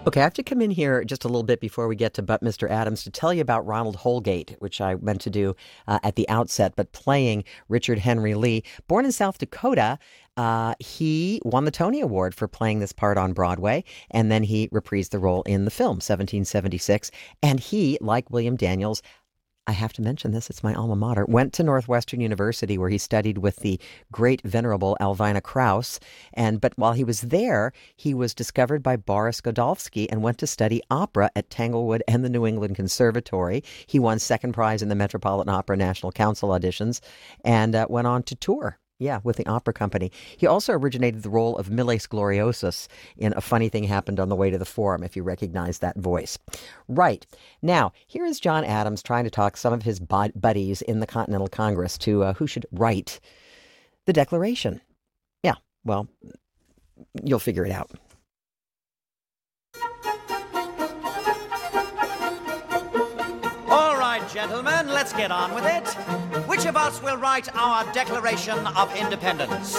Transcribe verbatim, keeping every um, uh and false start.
Okay, I have to come in here just a little bit before we get to But Mister Adams to tell you about Ronald Holgate, which I meant to do uh, at the outset, but playing Richard Henry Lee. Born in South Dakota, uh, he won the Tony Award for playing this part on Broadway, and then he reprised the role in the film, seventeen seventy-six. And he, like William Daniels, I have to mention this, it's my alma mater, went to Northwestern University where he studied with the great venerable Alvina Krauss. And but while he was there, he was discovered by Boris Godolphin and went to study opera at Tanglewood and the New England Conservatory. He won second prize in the Metropolitan Opera National Council auditions and uh, went on to tour. Yeah, with the opera company. He also originated the role of Miles Gloriosus in A Funny Thing Happened on the Way to the Forum, if you recognize that voice. Right. Now, here is John Adams trying to talk some of his buddies in the Continental Congress to uh, who should write the Declaration. Yeah, well, you'll figure it out. All right, gentlemen, let's get on with it. Which of us will write our Declaration of Independence?